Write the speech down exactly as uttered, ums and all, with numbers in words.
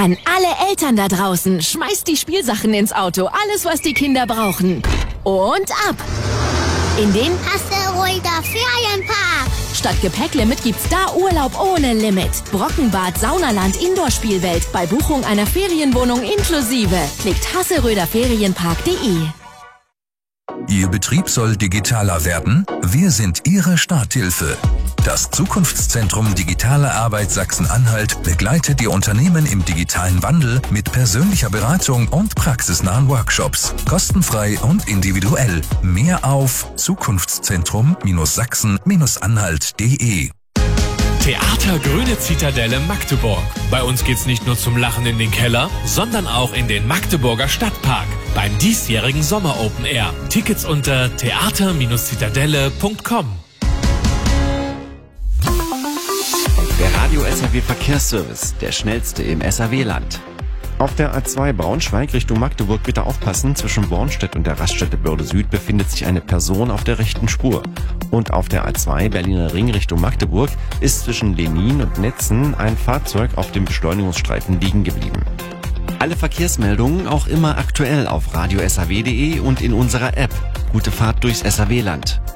An alle Eltern da draußen, schmeißt die Spielsachen ins Auto, alles was die Kinder brauchen. Und ab! In den Asteroider Ferienpark. Statt Gepäcklimit gibt's da Urlaub ohne Limit. Brockenbad, Saunaland, Indoor-Spielwelt. Bei Buchung einer Ferienwohnung inklusive. Klickt hasseröder ferienpark punkt de. Ihr Betrieb soll digitaler werden? Wir sind Ihre Starthilfe. Das Zukunftszentrum Digitale Arbeit Sachsen-Anhalt begleitet Ihr Unternehmen im digitalen Wandel mit persönlicher Beratung und praxisnahen Workshops. Kostenfrei und individuell. Mehr auf zukunftszentrum Sachsen Anhalt punkt de. Theater Grüne Zitadelle Magdeburg. Bei uns geht's nicht nur zum Lachen in den Keller, sondern auch in den Magdeburger Stadtpark beim diesjährigen Sommer Open Air. Tickets unter theater Zitadelle punkt com. Der Radio S R W Verkehrsservice, der schnellste im S R W-Land. Auf der A zwei Braunschweig Richtung Magdeburg bitte aufpassen, zwischen Bornstedt und der Raststätte Börde Süd befindet sich eine Person auf der rechten Spur. Und auf der A zwei Berliner Ring Richtung Magdeburg ist zwischen Lenin und Netzen ein Fahrzeug auf dem Beschleunigungsstreifen liegen geblieben. Alle Verkehrsmeldungen auch immer aktuell auf radio s r w punkt de und in unserer App. Gute Fahrt durchs S R W-Land.